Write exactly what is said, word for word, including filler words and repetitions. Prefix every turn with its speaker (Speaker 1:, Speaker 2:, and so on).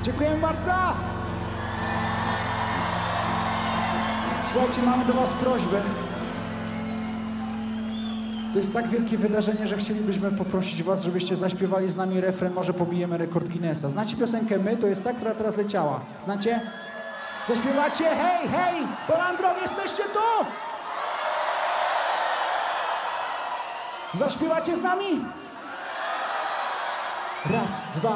Speaker 1: Dziękujemy bardzo! Słuchajcie, mamy do was prośbę. To jest tak wielkie wydarzenie, że chcielibyśmy poprosić was, żebyście zaśpiewali z nami refren Może pobijemy rekord Guinnessa. Znacie piosenkę My? To jest ta, która teraz leciała. Znacie? Zaśpiewacie? Hej, hej! Polandrowie, jesteście tu? Zaśpiewacie z nami? Raz, dwa,